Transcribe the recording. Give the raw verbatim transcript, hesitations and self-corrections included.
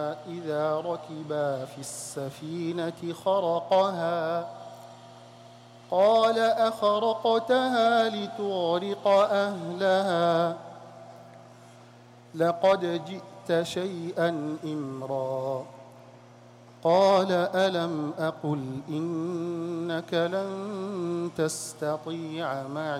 إذا ركبا في السفينة خرقها قال أخرقتها لتغرق أهلها لقد جئت شيئا إمرا قال ألم أقل إنك لن تستطيع معي